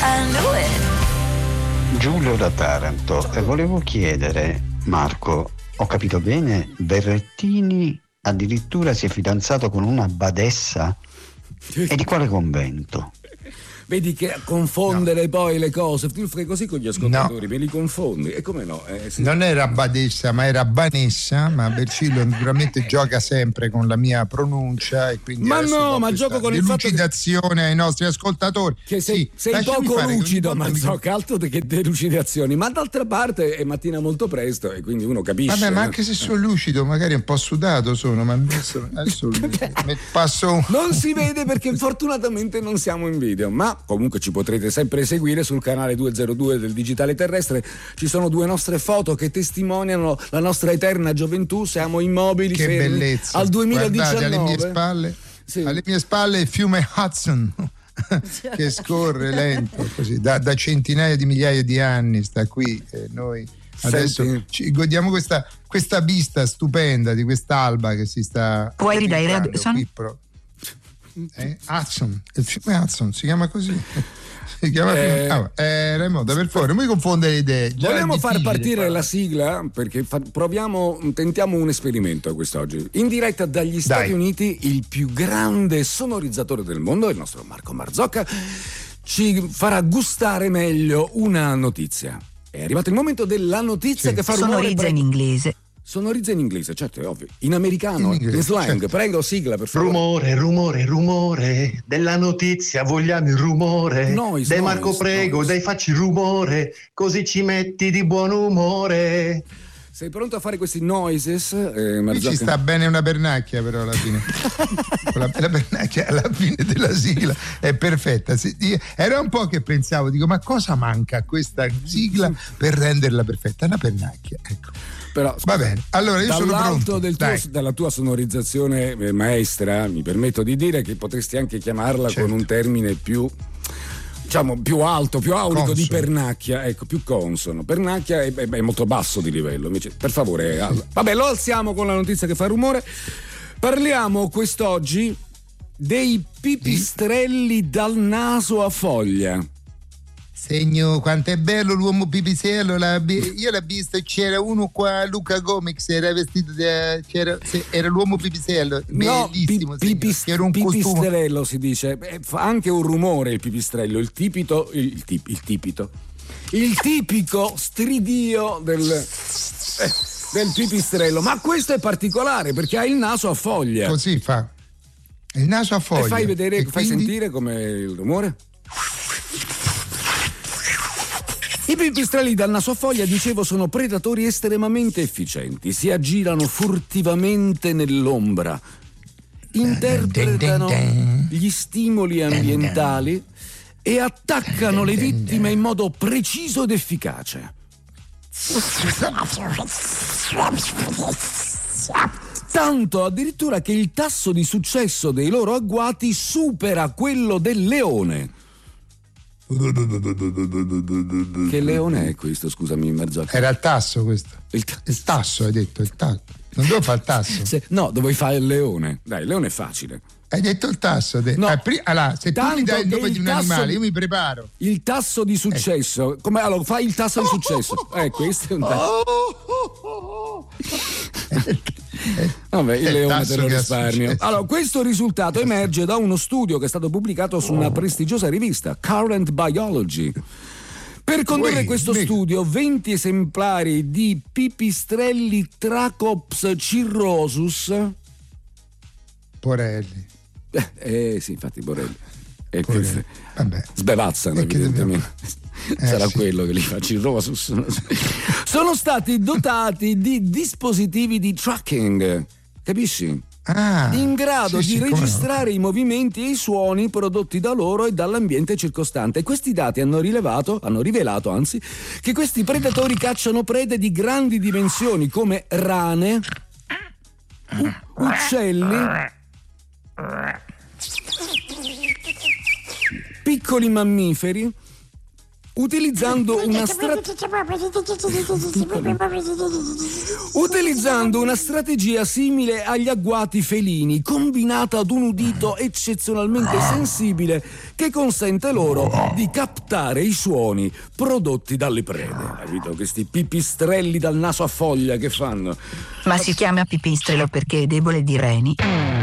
I knew it. Giulio da Taranto, e volevo chiedere, Marco, ho capito bene, Berrettini addirittura si è fidanzato con una badessa? E di quale convento? Vedi che confondere poi le cose, tu fai così con gli ascoltatori, me li confondi, e come no? Sì. Non era badessa, ma era Vanessa, ma Bercillo naturalmente gioca sempre con la mia pronuncia e quindi ma no, ma gioco con il fatto delucidazione ai nostri ascoltatori che sei poco lucido, Marzocca, altro che delucidazioni, ma d'altra parte è mattina molto presto e quindi uno capisce. Vabbè, ma anche se sono lucido, magari un po' sudato sono, ma adesso passo. Non si vede perché fortunatamente non siamo in video, ma comunque ci potrete sempre seguire sul canale 202 del Digitale Terrestre. Ci sono due nostre foto che testimoniano la nostra eterna gioventù. Siamo immobili, che fermi bellezza. al 2019. Guardate, alle mie spalle il fiume Hudson che scorre lento così da centinaia di migliaia di anni, sta qui, noi adesso ci godiamo questa vista stupenda di quest'alba che si sta. Puoi ridire Hudson? Hudson, il fiume Hudson si chiama così. Si chiama Raimondo, per favore, non mi confondere le idee. Vogliamo far partire la sigla perché tentiamo un esperimento quest'oggi. In diretta dagli Stati Uniti, il più grande sonorizzatore del mondo, il nostro Marco Marzocca, ci farà gustare meglio una notizia. È arrivato il momento della notizia che fa rumore. Sonorizza in inglese. Sonorizza in inglese, certo, è ovvio. In americano, in slang, certo. Prego, sigla per favore. Rumore della notizia, vogliamo il rumore. Dai Marco, prego, dai facci rumore, così ci metti di buon umore. Sei pronto a fare questi noises, Marzocca? Ci sta bene una pernacchia però alla fine. La pernacchia alla fine della sigla è perfetta. Era un po' che pensavo, dico, ma cosa manca a questa sigla per renderla perfetta? Una pernacchia, ecco. Però, va bene, allora io sono pronto. Dalla tua sonorizzazione maestra, mi permetto di dire che potresti anche chiamarla con un termine più, diciamo, più alto, più aulico, consono. Di pernacchia, ecco, più consono. Pernacchia è molto basso di livello, invece, per favore. Vabbè, lo alziamo con la notizia che fa rumore. Parliamo quest'oggi dei pipistrelli dal naso a foglia. Segno quanto è bello l'uomo pipistrello, io l'ho visto, c'era uno qua, Luca Gomez, era vestito era l'uomo pipistrello, bellissimo. Era un pipistrello si dice, fa anche un rumore il pipistrello, il tipico stridio del pipistrello, ma questo è particolare perché ha il naso a foglia. Così fa, il naso a foglia. E fai vedere, fai sentire come il rumore. I pipistrelli dal naso a foglia, dicevo, sono predatori estremamente efficienti, si aggirano furtivamente nell'ombra, interpretano gli stimoli ambientali e attaccano le vittime in modo preciso ed efficace. Tanto addirittura che il tasso di successo dei loro agguati supera quello del leone. Che leone è questo, scusami, Marzocca? Era il tasso questo. Il tasso, hai detto, il tasso. Non devo fare il tasso. No, dove fai il leone? Dai, il leone è facile. Hai detto il tasso. No. Allora, se tu mi dai il nome di un animale, io mi preparo. Il tasso di successo. Allora, fai il tasso di successo. Questo è un tasso. Vabbè, il leone te lo risparmio. Allora, questo risultato emerge da uno studio che è stato pubblicato su una prestigiosa rivista, Current Biology. Per condurre questo studio, 20 esemplari di pipistrelli Trachops cirrhosus. Porelli. Sì, infatti, Borelli. Vabbè. Sbevazzano, evidentemente. Sarà quello che li fa cirrosus. Sono stati dotati di dispositivi di tracking, capisci? In grado di registrare i movimenti e i suoni prodotti da loro e dall'ambiente circostante. Questi dati hanno rivelato che questi predatori cacciano prede di grandi dimensioni come rane, uccelli, piccoli mammiferi utilizzando una strategia simile agli agguati felini, combinata ad un udito eccezionalmente sensibile che consente loro di captare i suoni prodotti dalle prede. Capito? Questi pipistrelli dal naso a foglia che fanno. Ma si chiama pipistrello perché è debole di reni.